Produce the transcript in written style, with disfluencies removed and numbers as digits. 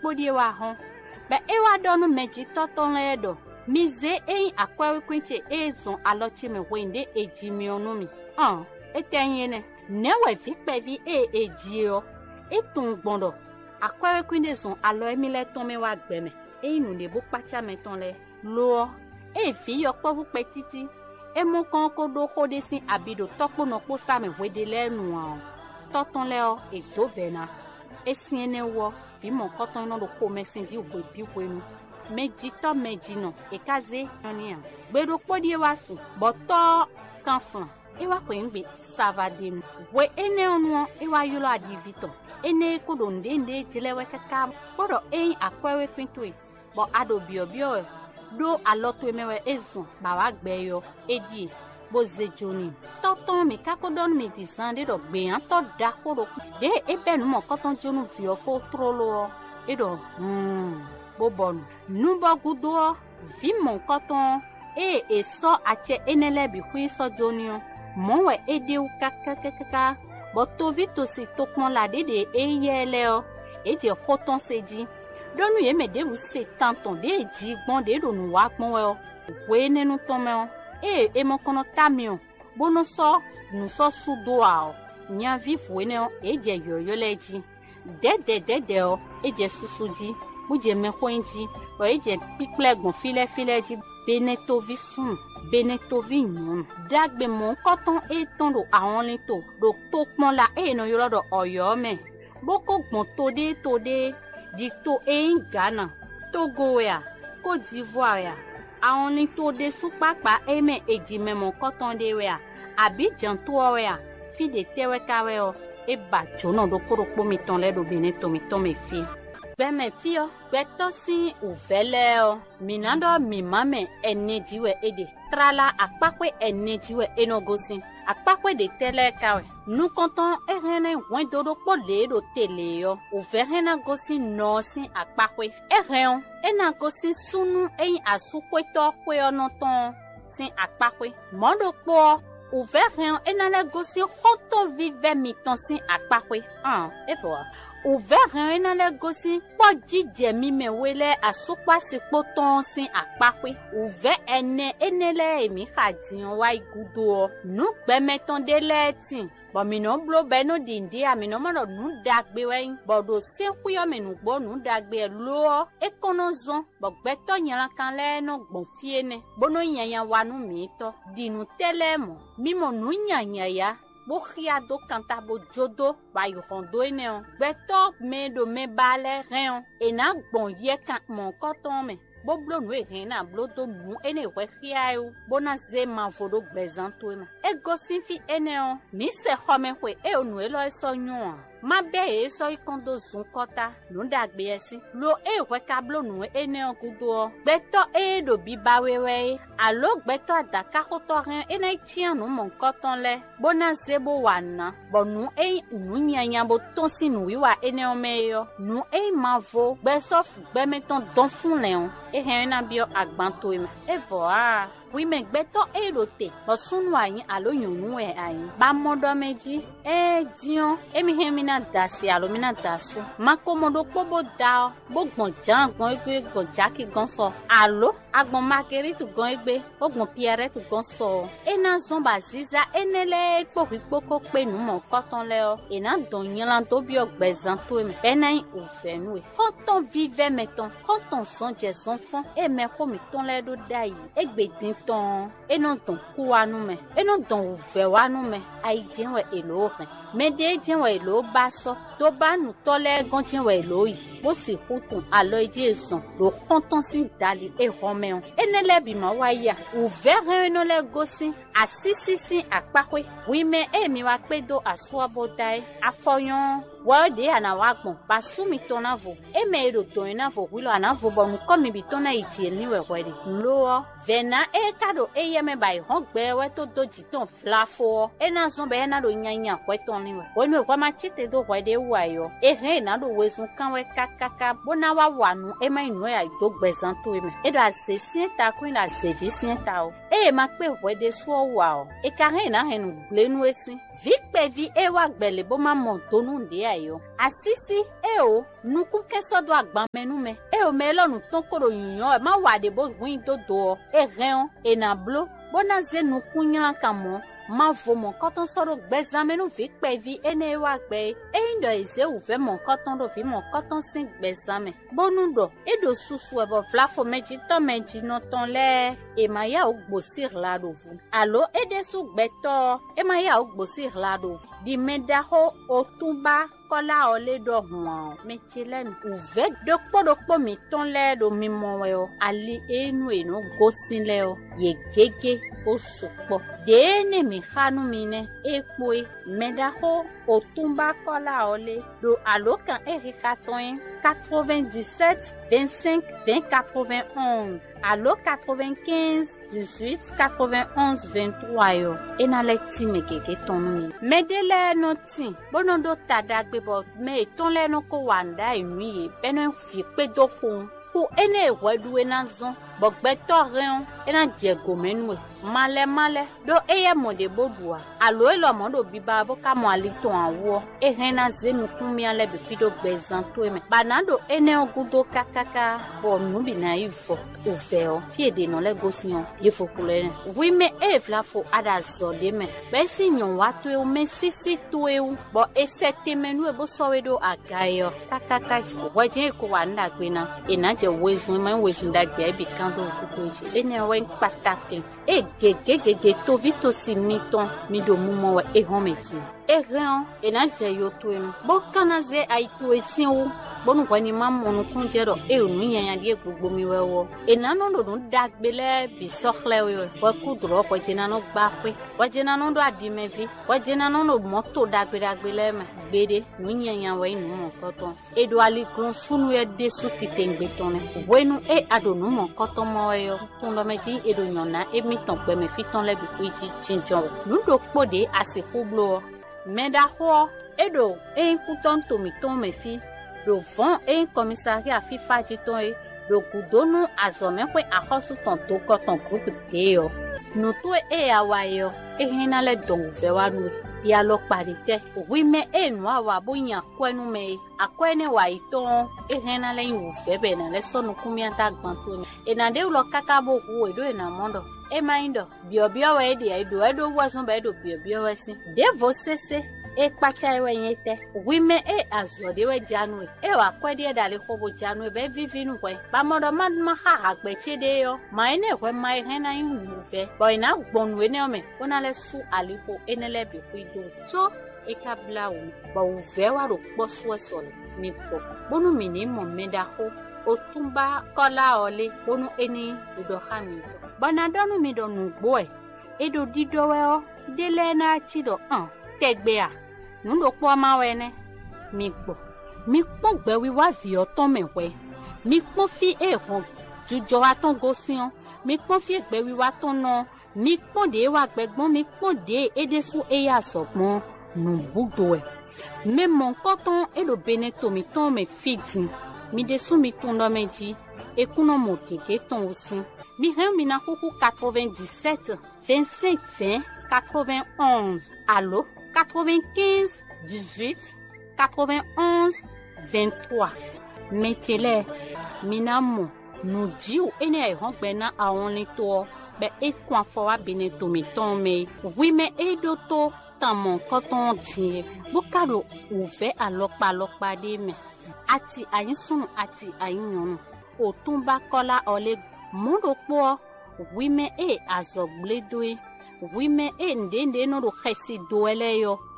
kpodi wa hon be e wa do nu meji toton le do mi ze e akwa kwinche ezon alochi me wende ejimi onu mi etenye ne we fi pe vi eji o etun gbondo akwa kwinde zon alo emi le ton me wa gbe me e inu le bo pacha me ton le lo e fi yo po bu pe titi e mo kan ko do khode sin abido topo no po sa me wede lenu an toton le o e do bena e sin ene wo fi mo koton no do ko mesin di ogbe bi wenu meji to meji no e kaze oni an gbedo podi wa su boto kan fun e wa ko ngbe savadin we ene onu e wa yulo adi vito ene ko do ndende jilewe kaka bodo e akwewe kwintwe bo ado biobio do aloto emewe ezun ba wa gbeyo edi bo zejoni toton mi kakodon mi disande do gbe an to da koro de e benu mo koton jonu fi ofo trolo e do bo bonu nu bo gudo vi mon koton e so ache enele bi hui so jonio mo we ede u kakakaka bo to vito si to pon la de e yele o e je koton seji donu ye me de bu se tanton de ji gbon de do nu wa pon we nenu ton me o e mo kono tamio bono so nu so sudo a nya vi fu ne o e je yoyo leji de o e je susuji bu je me koinji o e je piplegun file ji benetovi sun benetovi nyun dagbe mo koton e ton do awon lito do to pon la e no yoro do oyo me boko gbon tode di to e Ghana Togo ya Côte d'Ivoire ya àwọn ni to de supapa eme eji memo koton de we Abidjan to we fi de tewe kawe o e ba jono do koropo mi ton le do beneto mi ton me fi be me fi o be to si uvele o minando mi mame eneji we ede trala apakwe eneji we enogosin apakwe de tele kawe nu konton erene wen dodo pode do tele yo uverena gosin no sin apakwe eren ena gosin sunu eyin asukwe to kwe onoton sin apakwe modo po uveren enale gosin hoto vive miton sin apakwe efo uveren enale gosin po jije mi me wele asukwa sipo ton sin apakwe uve enele emi khadin wa igudo nu gbe meton de letin bo mi no blo be no dindi ami no mo nu dagbe we bodo se kuyo me nu gbo nu dagbe lo e kono zon bo gbe to yan kan le no gbon fie ne bono yan wa nu mi to dinu tele mo mi mo nu yan ya bo khia do kanta bo jodo ba yo kondo ene o gbe to me do me bale ren e na gbon ye kan mo koton me bo blo nu e na blo do nu ene we khia o bona ze ma fodo gbezanto me e gosin fi ene o mi se khome kwe e onu e lo so nyun ma be e so ikondo zun kota nu dagbe esi lo e we ka blo nu ene o kudo gbeto e do bi ba wewe alo gbeto adaka koto ren ene tian nu mon koton le bona ze bo wana bo nu e nu nyanya bo ton si nu wiwa ene o meyo nu e ma vo gbe so fu gbe meton don fun le on e hen na bio agbanto e vo oui me gbeto e rote bo sunu ayin aloyun nu e ayin ba modo meji e dion e mi hen mi na dasi alo mi na dasu makomodo pobo da bo gbon jan gbon egbe gbon jaki gan so alo agbon marguerite gan egbe ogbon pierre tu gan so e na zomba ziza enele epo ko pe nu mo koton le o e na don yan to bi ogbezan to me enan ofenu e koton vive meton koton son je son fon e me ko mi ton le do dai egbe din ton e no ton ku anu me e no don uve wanu me ai jenwe elo ren me de jenwe elo ba so to ba nu to le gan jenwe elo yi bo si hutun alo eje son lo konton si dali e home on enele bi ma wa ya uve ren no le gosin asisi apakwe wi me e mi wa pe do asuobo dai afoyon wo de ana wa gbon ba sumi to na vo e me ro to na vo wilo ana vo bo nu ko mi bi to na iti ni we we lo vena e kado e ye me bai hon gbe we to doji ton flafo e na zon be na do nyanya kwe ton ni we wo nu kwa ma chite do we de wa yo e he na do we sun kan we kakaka bona wa wanu e ma inu ya do gbezan to me e do asesi ta kuin la service ta o e ma pe we de so wa o e ka he na he nu gle nu esi Vikpevi ewa gbele bo ma montonu nde ayo. Asisi eo nuku keso do agbamenu me. Eo me lonu tonkoro yunyo ma wade bo win dodo e reon e na blo bona ze nuku nyran kamo ma vo mon koton soro gbezamenu vikpevi ene ewa gbe e indo eze uve mon koton do vi mon koton sin gbezame bonundo edo susu ebo flafo meji no ton le e maya ogbosir la do vu alo ede su gbeto e maya ogbosir la do vu di medaho otumba kola ole do huan mechilen uve dokpo mi ton le do mi monwe o ali enu eno gosin le o ye gege o supo de ne mi khanu mine epoe medaho otumba kola ole do alo kan erikaton 97 25 20 91 allo 95 18 91 23 yo ena le ti me keke tonu mi medele no ti bonondo tadagbe bo me ton le no ko wanda inu ye beno fi pe do fun ku ene wedu ena zon bogbeto reon ena jego menwe male do eye mode bodua allo elo modo biba bo ka mo ali ton awo e hena zenu kumi ale be pido gbezan to me banando ene ogudo kakaka bo nubi na ifo uveo fiede no le gosion yefo kulene oui me e flafo ada zode me be sinyon watu e o me sisi to e bo e sete menu e bo sowedo agayo kakaka waje ko wanda gbena e na je wezu me wezu da gbe bi kan do kukuji ene we patake e gege to vito si miton mi do mumo wa e hometi e ran e na je yo to enu bo kanaze aitu esin o bonu kwani mamonu kunjero e onu yan die gbogbo mi wewo e na no do dagbele bi sokhle we wa kudro ko jina no gba pe wa jina no do adimevi wa jina no no moto dagbele me gbede nu yan we nu mo koton e do ali kun sunu e de su kitengbe tone wenu e adonu mo koton mo yo tun lo meji e do nyona e mi ton pe me fiton le bi kuji chinjon nu do pode asiku blo meda ho edo e kuton to mi ton me fi do vent et commissariat FIFA jiton e do kudonu azome kwe akosu ton to koton groupe teo no to e awayo e hina le don ve wa nu ya lo parite wi me e nu awa boyan kwenu me akwene wa iton e hina le yu ve be na le sonu kumia ta gbanto ni e na de lo kakabo ku e do e na mondo e maindo biobio we de e do wasun be do biobio we sin de vo sese e pacha ewe yete wime e azode we janwe e wa kwedi e dale khobo janwe be vivinu kwe ba modo man ma ha gbe chede yo ma ene kwe ma hena yin fe boy na gbonwe ne ome ona le su alipo enele bi kwido so e kabla wo ba wo ve wa ro poso so mi po bonu mi ni mo meda ho otumba kola ole bonu eni do khami bana donu mi do nu gbo e do dido we o dele na chido tegbe a nundo po ma wene mi po gbe wi wa vi oton mewe mi po fi e hon jujo aton gosion mi po fi gbe wi wa ton no mi po de wa gbegbon mi po de edesu eya sopon nu budo e me mon koton e do beneto mi ton me fitin mi desu mi ton do meji e kuno mo keke ton osin mi ren mi na kuku 97 25 20 91 allo 95 18 91 23 metele minamo nu jiu ene ai hongbe na awon ni to be e kwa fo wa beneto mi ton me wi me edo to tamon koton ti bukaro uve alopa de me ati ayisun ati ayinyonu otumba kola ole mundo po wi me e azogbledoe wi me e ndende no do khesi doele yo